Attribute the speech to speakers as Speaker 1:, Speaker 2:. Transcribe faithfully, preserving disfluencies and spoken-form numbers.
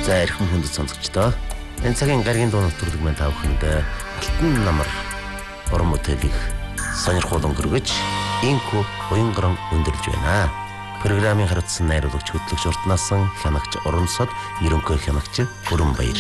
Speaker 1: За эрхэм хүндэт сонсогчдоо. Энэ цагийн гаргийн дуу нэвтрүүлэг маань та бүхэнд алтан намар уран бүтээлийг сонирхол өнгөргөж инко уянган өндөрлж байна. Программын хариуцсан найруулагч хөтлөгч Уртнасан хянагч Орон сод ерөнхий хянагч Бүрэн Баяр.